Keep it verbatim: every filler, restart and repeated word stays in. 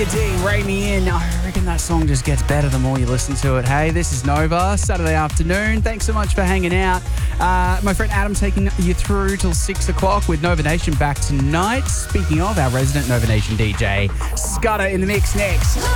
Olivia D, Ray Me In. I reckon that song just gets better the more you listen to it. Hey, this is Nova, Saturday afternoon. Thanks so much for hanging out. Uh, my friend Adam taking you through till six o'clock with Nova Nation back tonight. Speaking of, our resident Nova Nation D J, Scudder in the mix next.